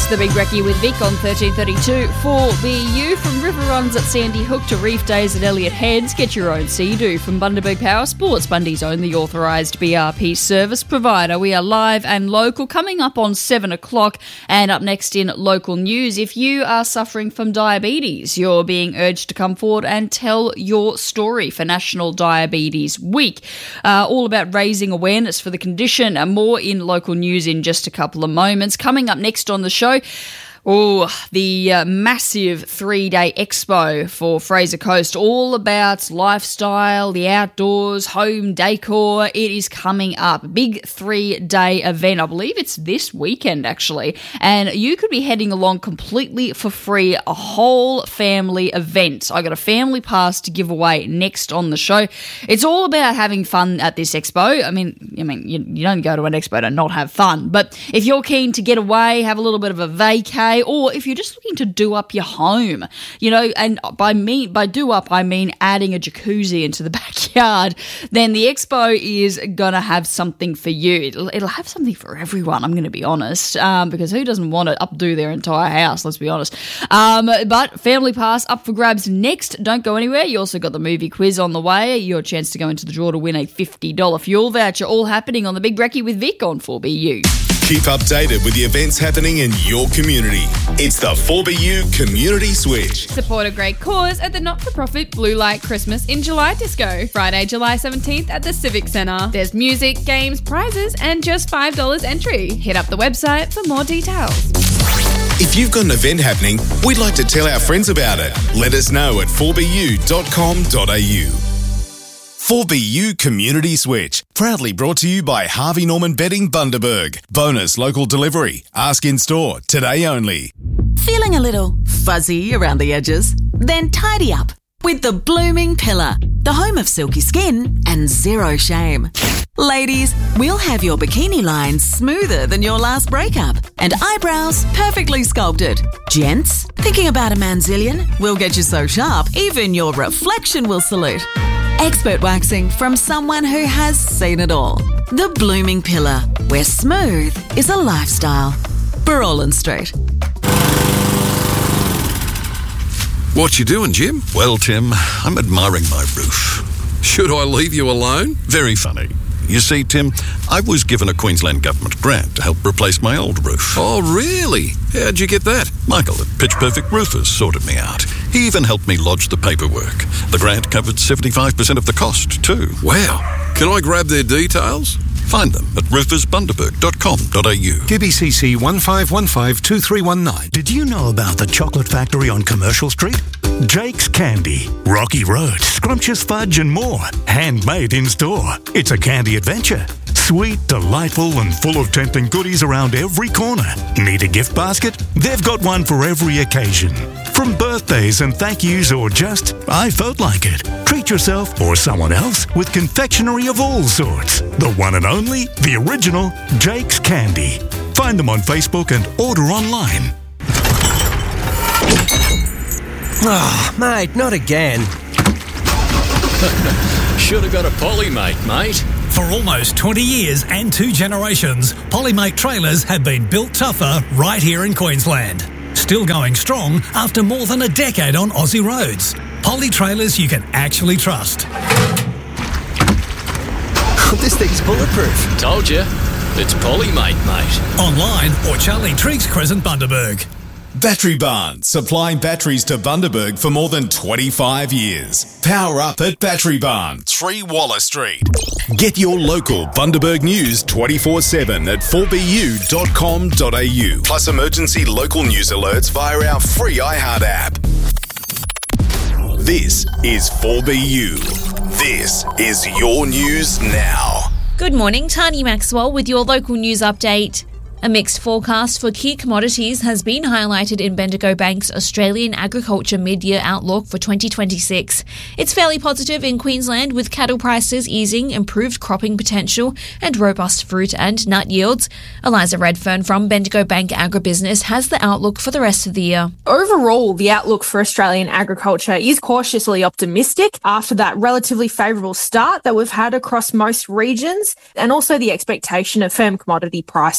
The Big Recce with Vic on 1332 for BU. From river runs at Sandy Hook to reef days at Elliott Heads, get your own Sea-Doo from Bundaberg Power Sports, Bundy's only authorised BRP service provider. We are live and local, coming up on 7 o'clock, and up next in local news. If you are suffering from diabetes, you're being urged to come forward and tell your story for National Diabetes Week. All about raising awareness for the condition. More in local news in just a couple of moments. Coming up next on the show, the massive 3-day expo for Fraser Coast, all about lifestyle, the outdoors, home decor. It is coming up. Big 3-day event. I believe it's this weekend, actually. And you could be heading along completely for free, a whole family event. I got a family pass to give away next on the show. It's all about having fun at this expo. I mean, you don't go to an expo to not have fun. But if you're keen to get away, have a little bit of a vacay, or if you're just looking to do up your home, and by do up, I mean adding a jacuzzi into the backyard, then the expo is going to have something for you. It'll have something for everyone, I'm going to be honest, because who doesn't want to updo their entire house, let's be honest. But family pass up for grabs next. Don't go anywhere. You also got the movie quiz on the way, your chance to go into the draw to win a $50 fuel voucher, all happening on the Big Recce with Vic on 4BU. Keep updated with the events happening in your community. It's the 4BU Community Switch. Support a great cause at the not-for-profit Blue Light Christmas in July Disco, Friday, July 17th at the Civic Centre. There's music, games, prizes, and just $5 entry. Hit up the website for more details. If you've got an event happening, we'd like to tell our friends about it. Let us know at 4bu.com.au. 4BU Community Switch, proudly brought to you by Harvey Norman Bedding Bundaberg. Bonus local delivery. Ask in store, today only. Feeling a little fuzzy around the edges? Then tidy up with the Blooming Pillar, the home of silky skin and zero shame. Ladies, we'll have your bikini lines smoother than your last breakup and eyebrows perfectly sculpted. Gents, thinking about a manzillion? We'll get you so sharp, even your reflection will salute. Expert waxing from someone who has seen it all. The Blooming Pillar, where smooth is a lifestyle. Burrolin Street. What you doing, Jim? Well, Tim, I'm admiring my roof. Should I leave you alone? Very funny. You see, Tim, I was given a Queensland Government grant to help replace my old roof. Oh, really? How'd you get that? Michael at Pitch Perfect Roofers sorted me out. He even helped me lodge the paperwork. The grant covered 75% of the cost, too. Wow. Can I grab their details? Find them at roofersbundaberg.com.au. QBCC 15152319. Did you know about the chocolate factory on Commercial Street? Jake's Candy, Rocky Road, scrumptious fudge and more. Handmade in store. It's a candy adventure. Sweet, delightful and full of tempting goodies around every corner. Need a gift basket? They've got one for every occasion. From birthdays and thank yous or just, I felt like it. Treat yourself or someone else with confectionery of all sorts. The one and only, the original Jake's Candy. Find them on Facebook and order online. Oh, mate, not again. Should have got a Polymate, mate. For almost 20 years and 2 generations, Polymate trailers have been built tougher right here in Queensland. Still going strong after more than a decade on Aussie roads. Poly trailers you can actually trust. This thing's bulletproof. Told you. It's Polymate, mate. Online or Charlie Triggs Crescent, Bundaberg. Battery Barn, supplying batteries to Bundaberg for more than 25 years. Power up at Battery Barn, 3 Waller Street. Get your local Bundaberg news 24/7 at 4bu.com.au. Plus emergency local news alerts via our free iHeart app. This is 4BU. This is your news now. Good morning, Tani Maxwell with your local news update. A mixed forecast for key commodities has been highlighted in Bendigo Bank's Australian Agriculture Mid-Year Outlook for 2026. It's fairly positive in Queensland, with cattle prices easing, improved cropping potential and robust fruit and nut yields. Eliza Redfern from Bendigo Bank Agribusiness has the outlook for the rest of the year. Overall, the outlook for Australian agriculture is cautiously optimistic after that relatively favourable start that we've had across most regions, and also the expectation of firm commodity prices as well.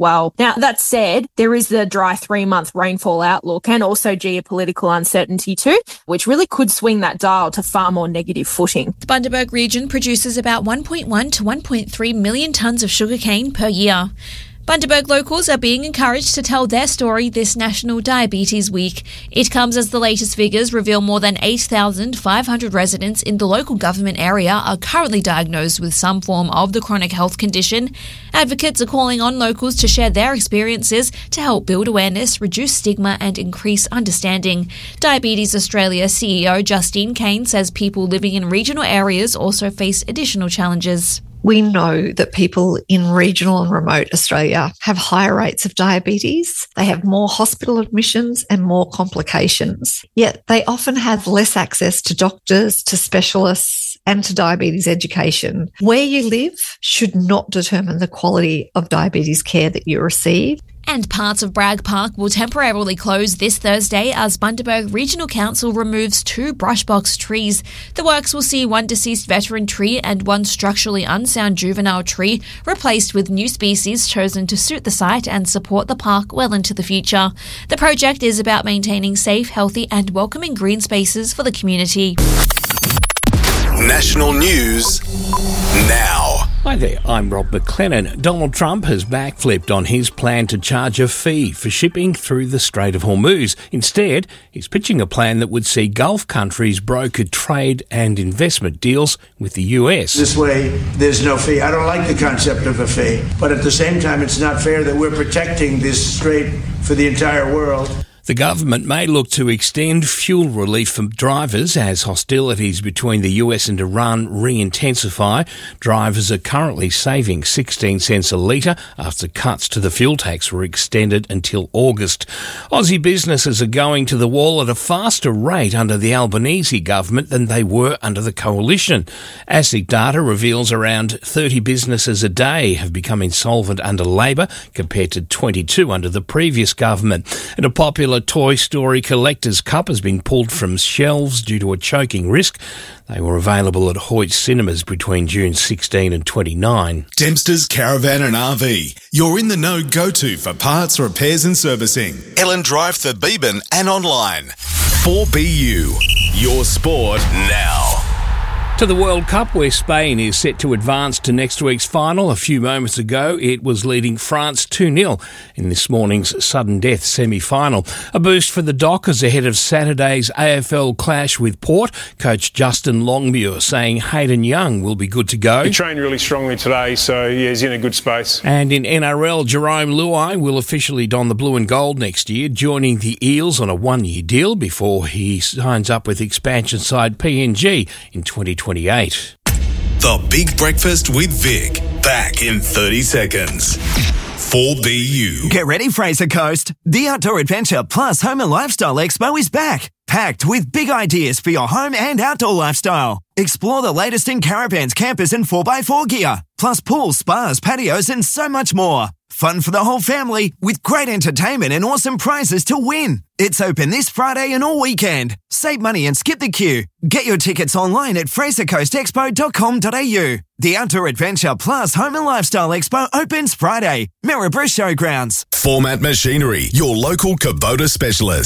well. Now, that said, there is the dry 3-month rainfall outlook and also geopolitical uncertainty too, which really could swing that dial to far more negative footing. The Bundaberg region produces about 1.1 to 1.3 million tonnes of sugarcane per year. Bundaberg locals are being encouraged to tell their story this National Diabetes Week. It comes as the latest figures reveal more than 8,500 residents in the local government area are currently diagnosed with some form of the chronic health condition. Advocates are calling on locals to share their experiences to help build awareness, reduce stigma and increase understanding. Diabetes Australia CEO Justine Kane says people living in regional areas also face additional challenges. We know that people in regional and remote Australia have higher rates of diabetes. They have more hospital admissions and more complications. Yet they often have less access to doctors, to specialists, and to diabetes education. Where you live should not determine the quality of diabetes care that you receive. And parts of Bragg Park will temporarily close this Thursday as Bundaberg Regional Council removes 2 brushbox trees. The works will see 1 deceased veteran tree and 1 structurally unsound juvenile tree replaced with new species chosen to suit the site and support the park well into the future. The project is about maintaining safe, healthy and welcoming green spaces for the community. National news now. Hi there, I'm Rob McLennan. Donald Trump has backflipped on his plan to charge a fee for shipping through the Strait of Hormuz. Instead, he's pitching a plan that would see Gulf countries broker trade and investment deals with the US. This way, there's no fee. I don't like the concept of a fee, but at the same time, it's not fair that we're protecting this strait for the entire world. The government may look to extend fuel relief for drivers as hostilities between the US and Iran re-intensify. Drivers are currently saving 16 cents a litre after cuts to the fuel tax were extended until August. Aussie businesses are going to the wall at a faster rate under the Albanese government than they were under the coalition. ASIC data reveals around 30 businesses a day have become insolvent under Labor compared to 22 under the previous government. And a popular Toy Story Collector's Cup has been pulled from shelves due to a choking risk. They were available at Hoyt Cinemas between June 16 and 29. Dempster's Caravan and RV. You're in the know go-to for parts, repairs and servicing. Ellen Drive, Thebeban and online. 4BU. Your sport now. To the World Cup, where Spain is set to advance to next week's final. A few moments ago, it was leading France 2-0 in this morning's sudden death semi-final. A boost for the Dockers ahead of Saturday's AFL clash with Port. Coach Justin Longmuir saying Hayden Young will be good to go. He trained really strongly today, so yeah, he's in a good space. And in NRL, Jerome Luai will officially don the blue and gold next year, joining the Eels on a 1-year deal before he signs up with expansion side PNG in 2028. The Big Breakfast with Vic. Back in 30 seconds. 4BU. Get ready, Fraser Coast. The Outdoor Adventure Plus Home and Lifestyle Expo is back. Packed with big ideas for your home and outdoor lifestyle. Explore the latest in caravans, campers and 4x4 gear. Plus pools, spas, patios and so much more. Fun for the whole family with great entertainment and awesome prizes to win. It's open this Friday and all weekend. Save money and skip the queue. Get your tickets online at frasercoastexpo.com.au. The Outdoor Adventure Plus Home and Lifestyle Expo opens Friday. Maryborough Showgrounds. Format Machinery, your local Kubota specialist.